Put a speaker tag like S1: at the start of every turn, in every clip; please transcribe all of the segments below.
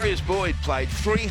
S1: Darius Boyd played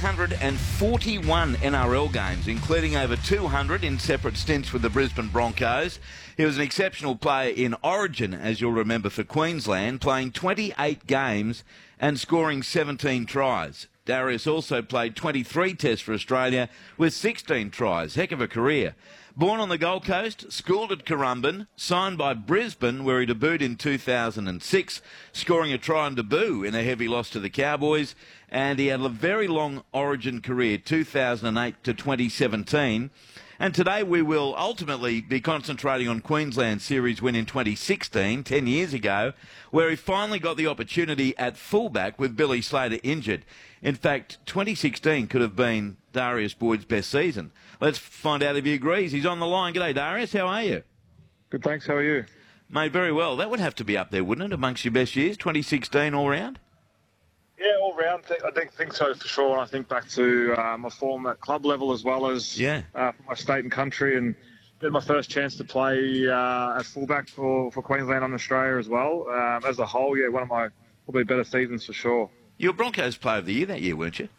S1: 341 NRL games, including over 200 in separate stints with the Brisbane Broncos. He was an exceptional player in Origin, as you'll remember, for Queensland, playing 28 games and scoring 17 tries. Darius also played 23 tests for Australia with 16 tries. Heck of a career. Born on the Gold Coast, schooled at Currumbin, signed by Brisbane, where he debuted in 2006, scoring a try on debut in a heavy loss to the Cowboys, and he had a very long Origin career, 2008 to 2017. And today we will ultimately be concentrating on Queensland's series win in 2016, 10 years ago, where he finally got the opportunity at fullback with Billy Slater injured. In fact, 2016 could have been Darius Boyd's best season. Let's find out if he agrees. He's on the line. G'day, Darius. How are you?
S2: Good, thanks. How are you?
S1: Mate, very well. That would have to be up there, wouldn't it, amongst your best years, 2016 all round?
S2: Yeah, all round. I think so for sure. And I think back to my form at club level as well as for my state and country, and get my first chance to play at fullback for Queensland and Australia as well. As a whole, yeah, one of my probably better seasons for sure.
S1: You were Broncos Player of the Year that year, weren't you?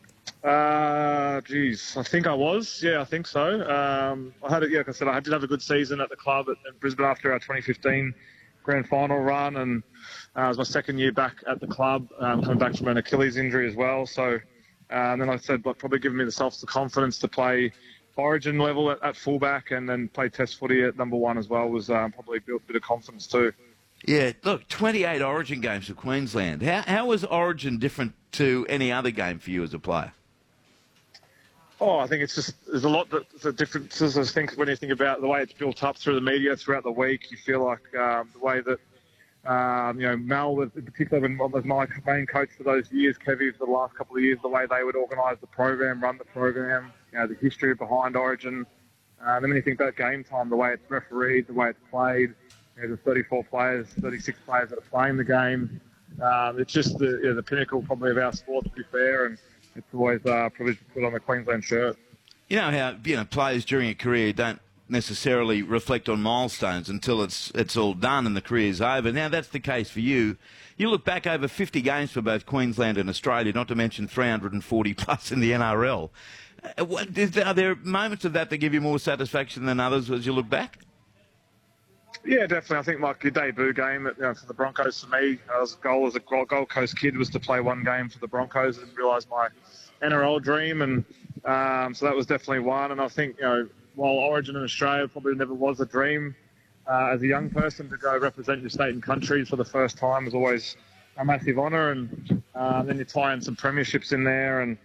S2: I think I was. Yeah, I think so. I had, like I said, I did have a good season at the club at Brisbane after our 2015 grand final run, and it was my second year back at the club, coming back from an Achilles injury as well. So then I said, probably giving me the confidence to play Origin level at fullback and then play Test footy at number one as well was probably built a bit of confidence too.
S1: Yeah, look, 28 Origin games for Queensland. How was Origin different to any other game for you as a player?
S2: Oh, I think it's just there's a lot of differences. I think when you think about the way it's built up through the media throughout the week, you feel like the way that Mel, in particular, when was my main coach for those years, Kevy for the last couple of years, the way they would organise the program, run the program, the history behind Origin. Then when you think about game time, the way it's refereed, the way it's played, the 34 players, 36 players that are playing the game. It's just the pinnacle probably of our sport, to be fair, and it's always privileged to put on a Queensland shirt. You know
S1: how players during a career don't necessarily reflect on milestones until it's all done and the career's over. Now that's the case for you. You look back over 50 games for both Queensland and Australia, not to mention 340 plus in the NRL. Are there moments of that give you more satisfaction than others as you look back?
S2: Yeah, definitely. I think your debut game for the Broncos for me, goal as a Gold Coast kid was to play one game for the Broncos and realise my NRL dream, and so that was definitely one. And I think while Origin in Australia probably never was a dream, as a young person to go represent your state and country for the first time was always a massive honour. And then you tie in some premierships in there, and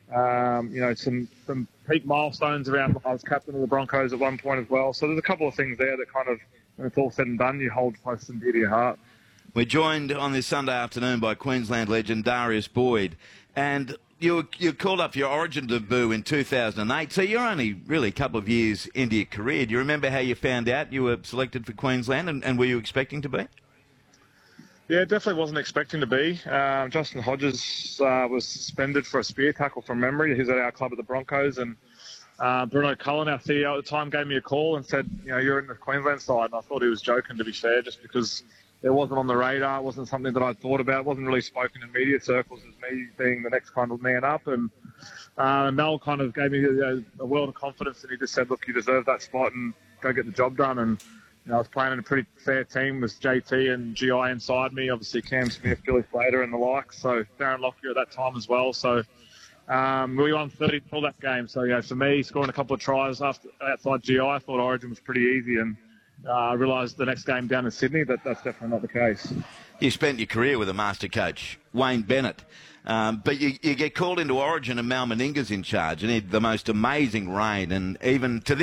S2: some peak milestones around. I was captain of the Broncos at one point as well. So there's a couple of things there that kind of, when it's all said and done, you hold close and dear to your heart.
S1: We're joined on this Sunday afternoon by Queensland legend Darius Boyd, and you called up your Origin debut in 2008, so you're only really a couple of years into your career. Do you remember how you found out you were selected for Queensland, and were you expecting to be?
S2: Yeah, definitely wasn't expecting to be. Justin Hodges was suspended for a spear tackle from memory. He was at our club at the Broncos, and Bruno Cullen, our CEO at the time, gave me a call and said, you're in the Queensland side. And I thought he was joking, to be fair, just because it wasn't on the radar. It wasn't something that I thought about. It wasn't really spoken in media circles as me being the next kind of man up. And Mel kind of gave me a world of confidence, and he just said, look, you deserve that spot and go get the job done. And I was playing in a pretty fair team with JT and GI inside me, obviously Cam Smith, Billy Slater and the like. So Darren Lockyer at that time as well. So we won 30 all that game. So, for me, scoring a couple of tries outside GI, I thought Origin was pretty easy. And I realised the next game down in Sydney that's definitely not the case.
S1: You spent your career with a master coach, Wayne Bennett. But you get called into Origin and Mal Meninga's in charge, and he had the most amazing reign. And even to this